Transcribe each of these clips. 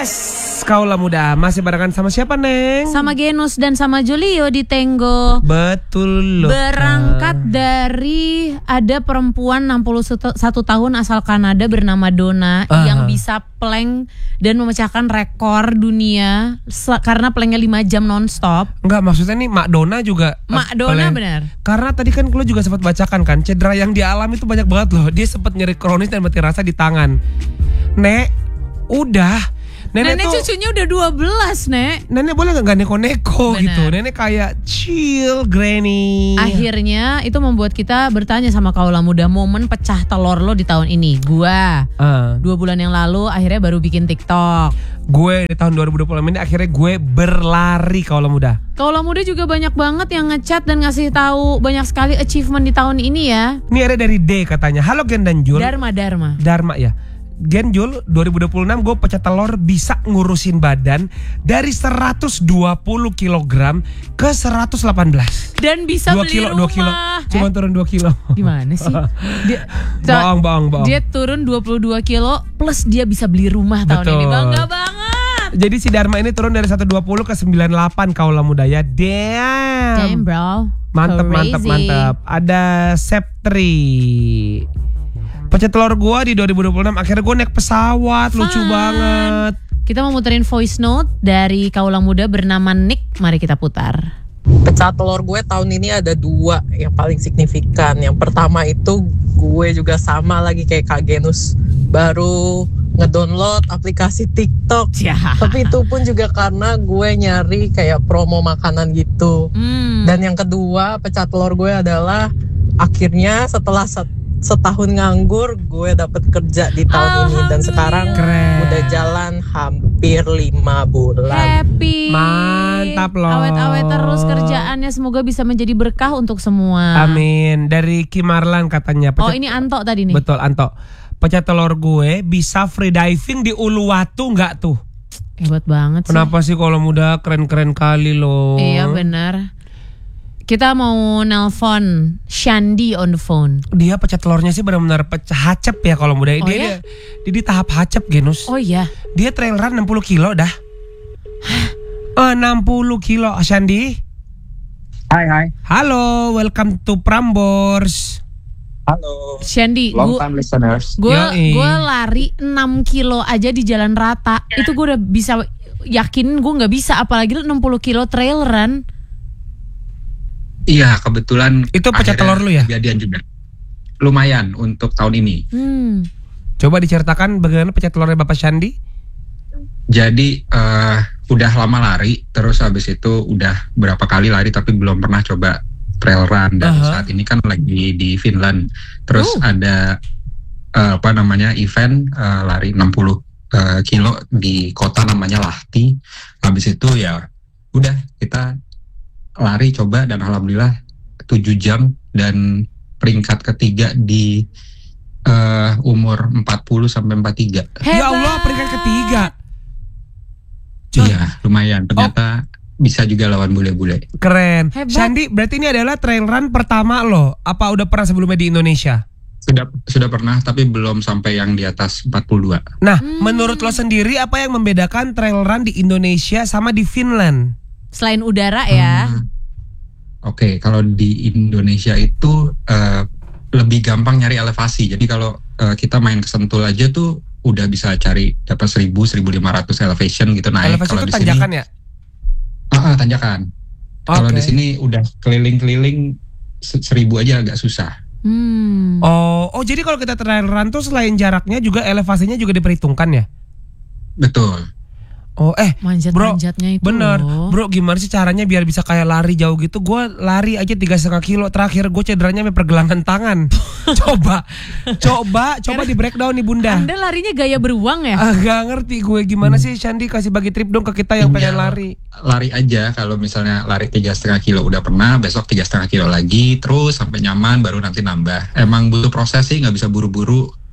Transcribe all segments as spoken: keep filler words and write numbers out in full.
Yes, Kaula Muda masih barengan sama siapa, Neng? Sama Genus dan sama Julio di Tenggo. Betul loh. Berangkat dari ada perempuan enam puluh satu tahun asal Kanada bernama Donna uh. yang bisa plank dan memecahkan rekor dunia karena planknya lima jam nonstop. Enggak, maksudnya nih Mak Donna juga. Mak Donna benar. Karena tadi kan lo juga sempat bacakan kan, cedera yang dialami itu banyak banget loh. Dia sempat nyeri kronis dan mati rasa di tangan. Nek, udah. Nenek, nenek tuh, cucunya udah dua belas, Nek. Nenek boleh gak neko-neko gitu. Nenek kayak chill granny. Akhirnya itu membuat kita bertanya sama Kaula Muda, momen pecah telur lo di tahun ini. Gua uh. dua bulan yang lalu akhirnya baru bikin TikTok. Gue di tahun dua ribu dua puluh ini akhirnya gue berlari, Kaula Muda. Kaula Muda juga banyak banget yang ngechat dan ngasih tahu banyak sekali achievement di tahun ini ya. Ini ada dari D katanya. Halo Gen dan Jul. Dharma Dharma. Dharma ya. Gen Jul, dua ribu dua puluh enam gue pecah telur bisa ngurusin badan dari seratus dua puluh kilogram ke seratus delapan belas. Dan bisa dua beli kilo, rumah. dua kilo. Cuma eh? turun dua kilo. Gimana sih? Dia, bohong, bohong, bohong. Dia turun dua puluh dua kilo plus dia bisa beli rumah tahun Betul. ini. Bangga banget. Jadi si Dharma ini turun dari seratus dua puluh ke sembilan puluh delapan, Kaula Muda ya. Damn. Damn bro. Mantep, Crazy. mantep, mantep. Ada Septri. Pecah telur gue di dua ribu dua puluh enam akhirnya gue naik pesawat. Fun. Lucu banget. Kita mau muterin voice note dari Kaula Muda bernama Nick. Mari kita putar. Pecah telur gue tahun ini ada dua yang paling signifikan. Yang pertama itu gue juga sama lagi kayak Kak Genus, baru ngedownload aplikasi TikTok ya. Tapi itu pun juga karena gue nyari kayak promo makanan gitu. hmm. Dan yang kedua pecah telur gue adalah akhirnya setelah set setahun nganggur gue dapet kerja di tahun ini dan sekarang keren. Udah jalan hampir lima bulan. Happy, mantap loh. Awet-awet terus kerjaannya, semoga bisa menjadi berkah untuk semua. Amin. Dari Kimarlan katanya. Oh ini Anto tadi nih. Betul Anto. Pecah telur gue bisa free diving di Uluwatu nggak tuh? Hebat banget sih. Kenapa sih kalau muda keren-keren kali loh. Iya benar. Kita mau nelpon Shandy on the phone. Dia pecah telurnya sih benar-benar pecah hacep ya kalau muda. Oh dia, ya? dia, dia di tahap hacep, Genus. Oh iya. Dia trail run enam puluh kilo dah. Hah? enam puluh kilo, Shandy. Hai hai. Halo, welcome to Prambors. Halo. Shandy, long gua, time listeners. Gue gue lari enam kilo aja di jalan rata. Itu gue udah bisa yakin gue nggak bisa, apalagi enam puluh kilo trail run. Iya, kebetulan itu pecah telur lu ya? Kejadian juga. Lumayan untuk tahun ini. Hmm. Coba diceritakan bagaimana pecah telurnya Bapak Shandy? Jadi uh, udah lama lari, terus habis itu udah berapa kali lari tapi belum pernah coba trail run, dan uh-huh. saat ini kan lagi di Finland. Terus uh. ada uh, apa namanya event uh, lari enam puluh uh, kilo di kota namanya Lahti. Habis itu ya udah kita lari coba dan alhamdulillah tujuh jam dan peringkat ketiga di uh, umur empat puluh sampai empat puluh tiga. Hebat. Ya Allah, peringkat ketiga. Iya, lumayan. Ternyata oh. bisa juga lawan bule-bule. Keren. Hebat. Shandy, berarti ini adalah trail run pertama lo. Apa udah pernah sebelumnya di Indonesia? Sudah sudah pernah, tapi belum sampai yang di atas empat puluh dua. Nah, hmm. menurut lo sendiri apa yang membedakan trail run di Indonesia sama di Finland? Selain udara ya. Hmm, Oke, okay. Kalau di Indonesia itu uh, lebih gampang nyari elevasi. Jadi kalau uh, kita main ke Sentul aja tuh udah bisa cari dapat seribu, seribu lima ratus elevation gitu naik. Elevasi kalau itu di tanjakan sini, ya? Ah, ah tanjakan. Okay. Kalau di sini udah keliling-keliling seribu aja agak susah. Hmm. Oh, oh jadi kalau kita trail run tuh selain jaraknya juga elevasinya juga diperhitungkan ya? Betul. Oh eh bro, manjat-manjatnya itu bener loh. Bro, gimana sih caranya biar bisa kayak lari jauh gitu? Gue lari aja tiga setengah kilo, terakhir gue cederanya sampai pergelangan tangan. Coba, coba, coba di breakdown nih bunda. Anda larinya gaya beruang ya? Ah, gak ngerti gue gimana hmm. sih Shandy, kasih bagi trip dong ke kita yang pengen lari. Lari aja, kalau misalnya lari tiga setengah kilo udah pernah, besok tiga setengah kilo lagi, terus sampai nyaman baru nanti nambah. Emang butuh proses sih, nggak bisa buru-buru.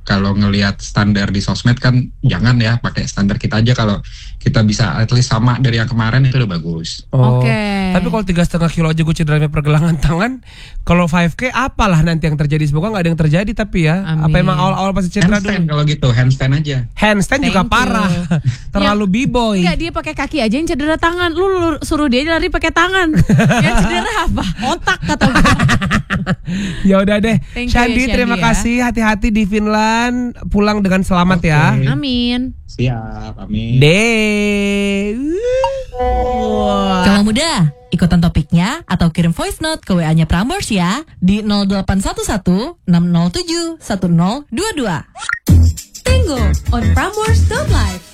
kalau ngelihat standar di sosmed kan jangan ya pakai standar kita aja, kalau kita bisa at least sama dari yang kemarin itu udah bagus. Oh, Oke. Okay. Tapi kalau tiga setengah kilo aja gue cederanya pergelangan tangan, kalau lima K apalah nanti yang terjadi? Semoga nggak ada yang terjadi tapi ya. Amin. Apa emang awal-awal pasti cedera Handstand dulu? kalau gitu, handstand aja. Handstand Thank juga you. parah, terlalu b-boy. Enggak, dia pakai kaki aja yang cedera tangan. Lu, lu suruh dia lari pakai tangan. Yang cedera apa? Otak kata gue. Ya udah deh, Thank you Shandy, ya, terima Shandy ya. kasih, hati-hati di Finland, pulang dengan selamat Oke. ya. Amin. Siap, amin. Deh. Wah. Kamu muda, ikutan topiknya atau kirim voice note ke W A-nya Prambors ya di nol delapan satu satu enam nol tujuh satu nol dua dua. Tango on Prambors dot live.